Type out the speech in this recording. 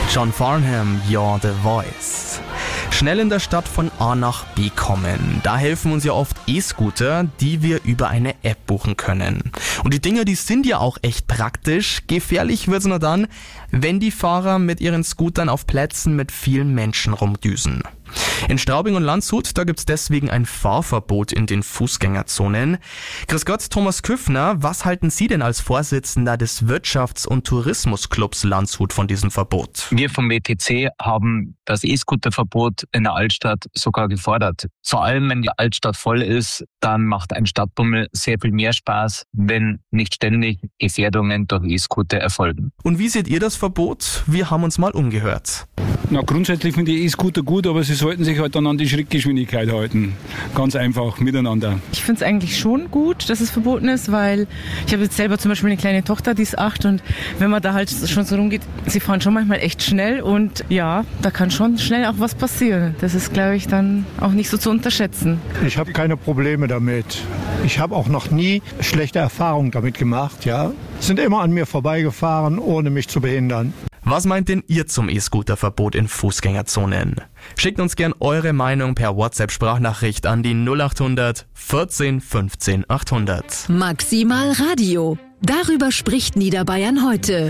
John Farnham, You're the Voice. Schnell in der Stadt von A nach B kommen. Da helfen uns ja oft E-Scooter, die wir über eine App buchen können. Und die Dinger, die sind ja auch echt praktisch. Gefährlich wird's nur dann, wenn die Fahrer mit ihren Scootern auf Plätzen mit vielen Menschen rumdüsen. In Straubing und Landshut, da gibt's deswegen ein Fahrverbot in den Fußgängerzonen. Grüß Gott, Thomas Küffner, was halten Sie denn als Vorsitzender des Wirtschafts- und Tourismusclubs Landshut von diesem Verbot? Wir vom WTC haben das E-Scooter-Verbot in der Altstadt sogar gefordert. Vor allem, wenn die Altstadt voll ist, dann macht ein Stadtbummel sehr viel mehr Spaß, wenn nicht ständig Gefährdungen durch E-Scooter erfolgen. Und wie seht ihr das Verbot? Wir haben uns mal umgehört. Na, grundsätzlich finde ich E-Scooter gut, aber sie sollten sich halt dann an die Schrittgeschwindigkeit halten. Ganz einfach, miteinander. Ich finde es eigentlich schon gut, dass es verboten ist, weil ich habe jetzt selber zum Beispiel eine kleine Tochter, die ist 8 und wenn man da halt schon so rumgeht, sie fahren schon manchmal echt schnell und ja, da kann schon schnell auch was passieren. Das ist, glaube ich, dann auch nicht so zu unterschätzen. Ich habe keine Probleme damit. Ich habe auch noch nie schlechte Erfahrungen damit gemacht, ja. Sind immer an mir vorbeigefahren, ohne mich zu behindern. Was meint denn ihr zum E-Scooter-Verbot in Fußgängerzonen? Schickt uns gern eure Meinung per WhatsApp-Sprachnachricht an die 0800 14 15 800. Maximal Radio. Darüber spricht Niederbayern heute.